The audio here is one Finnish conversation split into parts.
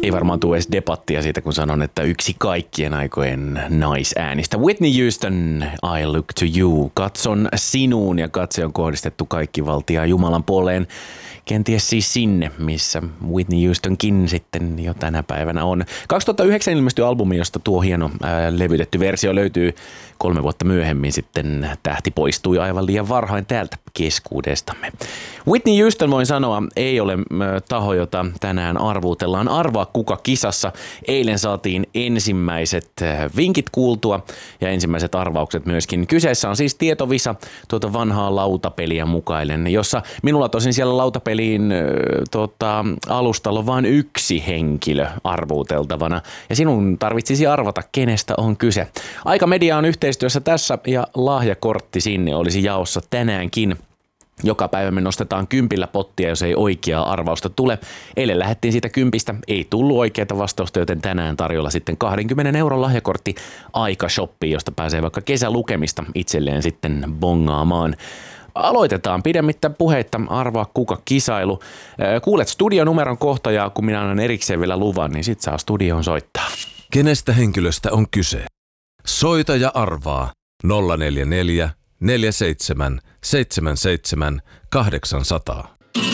Ei varmaan tule edes debattia siitä, kun sanon, että yksi kaikkien aikojen naisäänistä. Whitney Houston, I look to you. Katson sinuun, ja katse on kohdistettu kaikkivaltiaan Jumalan puoleen. Kenties siis sinne, missä Whitney Houstonkin sitten jo tänä päivänä on. 2009 ilmestyi albumi, josta tuo hieno levytetty versio löytyy 3 vuotta myöhemmin. Sitten tähti poistui aivan liian varhain täältä keskuudestamme. Whitney Houston, voin sanoa, ei ole taho, jota tänään arvuutellaan. Arvaa kuka kisassa. Eilen saatiin ensimmäiset vinkit kuultua ja ensimmäiset arvaukset myöskin. Kyseessä on siis tietovisa, tuota vanhaa lautapeliä mukaillen, jossa minulla tosin siellä lautapeliin alustalla on vain yksi henkilö arvuuteltavana. Ja sinun tarvitsisi arvata, kenestä on kyse. Aikamedia on yhteistyössä tässä ja lahjakortti sinne olisi jaossa tänäänkin. Joka päivä me nostetaan 10 pottia, jos ei oikeaa arvausta tule. Eilen lähdettiin siitä 10, ei tullut oikeaa vastausta, joten tänään tarjolla sitten 20 € lahjakortti Aika-shoppiin, josta pääsee vaikka kesälukemista itselleen sitten bongaamaan. Aloitetaan pidemmittä puheitta, arvaa kuka kisailu. Kuulet studionumeron kohta, ja kun minä annan erikseen vielä luvan, niin sit saa studioon soittaa. Kenestä henkilöstä on kyse? Soita ja arvaa 044 47 77 800.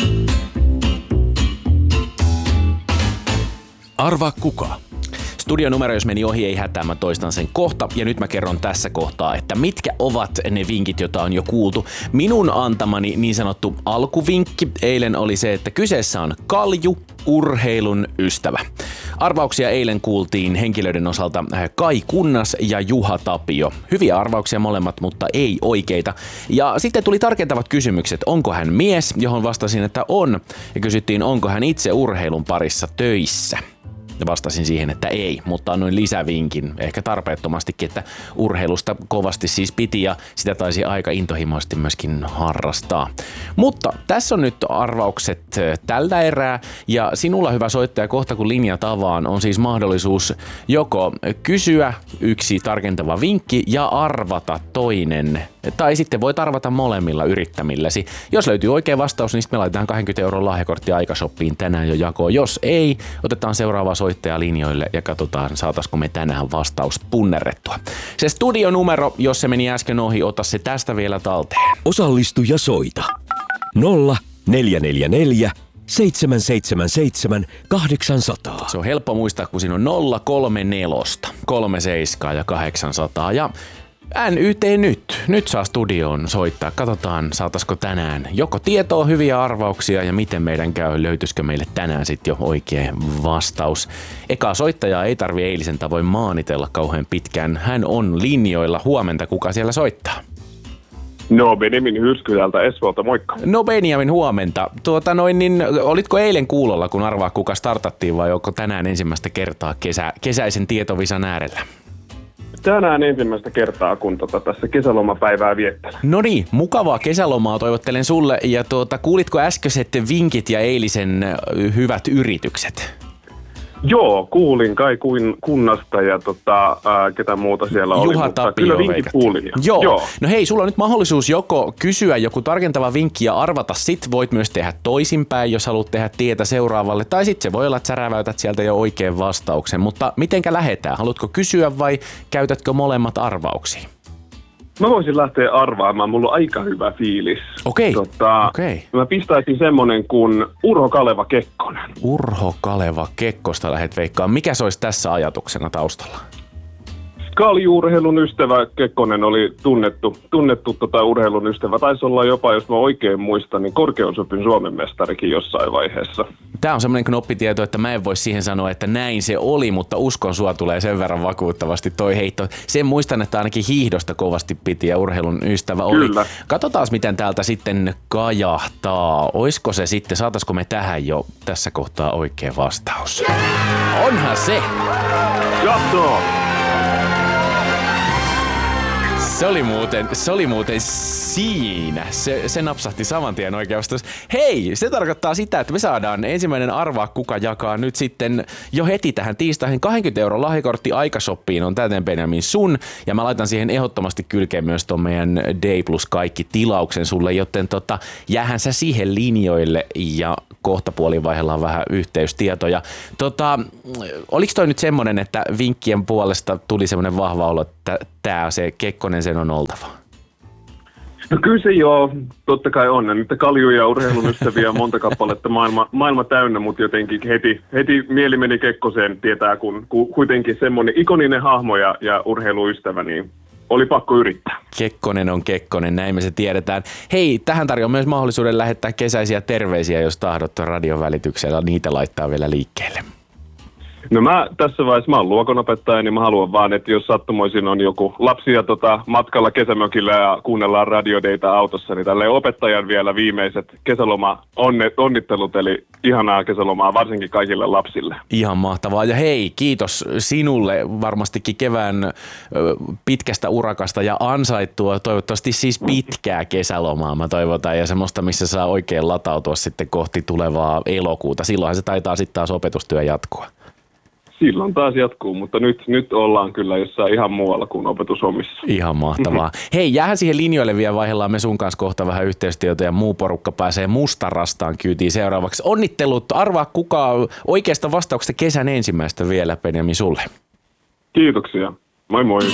Arvaa kuka? Studionumero, jos meni ohi, ei hätää, mä toistan sen kohta. Ja nyt mä kerron tässä kohtaa, että mitkä ovat ne vinkit, joita on jo kuultu. Minun antamani niin sanottu alkuvinkki eilen oli se, että kyseessä on kalju, urheilun ystävä. Arvauksia eilen kuultiin henkilöiden osalta Kai Kunnas ja Juha Tapio. Hyviä arvauksia molemmat, mutta ei oikeita. Ja sitten tuli tarkentavat kysymykset. Onko hän mies, johon vastasin, että on. Ja kysyttiin, onko hän itse urheilun parissa töissä. Ja vastasin siihen, että ei, mutta annoin lisävinkin, ehkä tarpeettomastikin, että urheilusta kovasti siis piti ja sitä taisi aika intohimoisesti myöskin harrastaa. Mutta tässä on nyt arvaukset tältä erää, ja sinulla, hyvä soittaja, kohta kun linjat avaan, on siis mahdollisuus joko kysyä yksi tarkentava vinkki ja arvata toinen, tai sitten voit arvata molemmilla yrittämilläsi. Jos löytyy oikea vastaus, niin sitten me laitetaan 20 € lahjakortti Aika-shoppiin tänään jo jakoon. Jos ei, otetaan seuraava soittaja linjoille ja katsotaan, saataisiko me tänään vastaus punnerrettua. Se studionumero, jos se meni äsken ohi, ota se tästä vielä talteen. Osallistu ja soita. 0444 777 800. Se on helppo muistaa, kun siinä on 034, 37 ja 800 ja NYT nyt. Nyt saa studioon soittaa. Katsotaan, saataisiko tänään joko tietoa, hyviä arvauksia ja miten meidän käy. Löytyisikö meille tänään sitten jo oikea vastaus. Ekaa soittajaa ei tarvi eilisen tavoin maanitella kauhean pitkään. Hän on linjoilla. Huomenta, kuka siellä soittaa? No, Benjamin Hyrsky täältä Espoolta, moikka. No Benjamin, huomenta. Olitko eilen kuulolla, kun arvaa kuka startattiin, vai onko tänään ensimmäistä kertaa kesäisen tietovisan äärellä? Tänään ensimmäistä kertaa, kun tässä kesälomapäivää viettelen. No niin, mukavaa kesälomaa toivottelen sulle. Ja kuulitko äskeiset vinkit ja eilisen hyvät yritykset? Joo, kuulin Kai Kunnasta ja ketä muuta siellä oli, Juha mutta Tapio kyllä vinkit kuulin. Joo. No hei, sulla on nyt mahdollisuus joko kysyä joku tarkentava vinkki ja arvata sit. Voit myös tehdä toisinpäin, jos haluat tehdä tietä seuraavalle. Tai sitten se voi olla, että sä räväytät sieltä jo oikean vastauksen. Mutta mitenkä lähdetään? Haluatko kysyä vai käytätkö molemmat arvauksiin? Mä voisin lähteä arvaamaan, mulla on aika hyvä fiilis. Okei. Mä pistäisin semmonen kuin Urho Kaleva Kekkonen. Urho Kaleva Kekkosta lähdet veikkaan. Mikä se olisi tässä ajatuksena taustalla? Kalju-urheilun ystävä Kekkonen oli tunnettu urheilun ystävä. Taisi olla jopa, jos mä oikein muistan, niin korkeusopin Suomen mestarikin jossain vaiheessa. Tämä on semmoinen knoppitieto, että mä en voi siihen sanoa, että näin se oli, mutta uskon sua tulee sen verran vakuuttavasti toi heitto. Sen muistan, että ainakin hiihdosta kovasti piti ja urheilun ystävä oli. Kyllä. Katsotaan, miten täältä sitten kajahtaa. Oisko se sitten, saataisiko me tähän jo tässä kohtaa oikea vastaus? Onhan se! Jahtoo! Se oli muuten siinä. Se napsahti saman tien oikein vastaus. Hei, se tarkoittaa sitä, että me saadaan ensimmäinen Arvaa kuka jakaa nyt sitten jo heti tähän tiistaihin 20 € lahjakortti Aikashoppiin on täten Benjamin sun. Ja mä laitan siihen ehdottomasti kylkeen myös ton meidän Day Plus kaikki tilauksen sulle, joten jäähän sä siihen linjoille ja kohta puolin vaihdellaan vähän yhteystietoja. Oliko toi nyt semmonen, että vinkkien puolesta tuli semmoinen vahva olo, että tää se Kekkonen sen on oltava? No kyllä se joo, totta kai on. Niitä kaljuja ja urheilun ystäviä monta kappaletta maailma täynnä, mutta jotenkin heti mieli meni Kekkoseen, tietää kun kuitenkin semmoinen ikoninen hahmo ja urheiluystävä, niin oli pakko yrittää. Kekkonen on Kekkonen, näin me se tiedetään. Hei, tähän tarjoaa myös mahdollisuuden lähettää kesäisiä terveisiä, jos tahdot radion välityksellä niitä laittaa vielä liikkeelle. No mä tässä vaiheessa, mä oon luokanopettaja, niin mä haluan vaan, että jos sattumoisin on joku lapsia matkalla kesämökillä ja kuunnellaan radiodeita autossa, niin tälleen opettajan vielä viimeiset kesäloma-onnittelut, eli ihanaa kesälomaa varsinkin kaikille lapsille. Ihan mahtavaa. Ja hei, kiitos sinulle varmastikin kevään pitkästä urakasta ja ansaittua, toivottavasti siis pitkää kesälomaa mä toivotan ja semmoista, missä saa oikein latautua sitten kohti tulevaa elokuuta. Silloinhan se taitaa sitten taas opetustyö jatkua. Silloin taas jatkuu, mutta nyt ollaan kyllä jossain ihan muualla kuin opetushommissa. Ihan mahtavaa. Hei, jäähän siihen linjoille vielä, vaihdellaan me sun kanssa kohta vähän yhteistyötä ja muu porukka pääsee Mustarastaan kyytiin seuraavaksi. Onnittelut, arvaa kuka oikeasta vastauksesta kesän ensimmäistä vielä, Benjamin, sulle. Kiitoksia. Moi moi.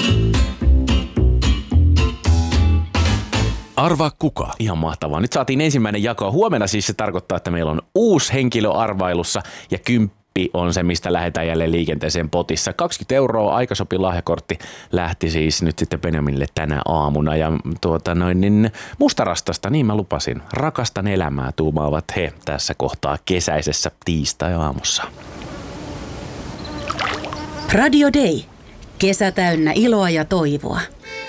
Arvaa kuka. Ihan mahtavaa. Nyt saatiin ensimmäinen jako. Huomenna siis se tarkoittaa, että meillä on uusi henkilö arvailussa ja 10 on se, mistä lähdetään jälleen liikenteeseen potissa. 20 € Aikashopin lahjakortti lähti siis nyt sitten Benjaminille tänä aamuna. Ja Mustarastasta, niin mä lupasin, rakastan elämää, tuumaavat he tässä kohtaa kesäisessä tiistai-aamussa. Radio Day. Kesä täynnä iloa ja toivoa.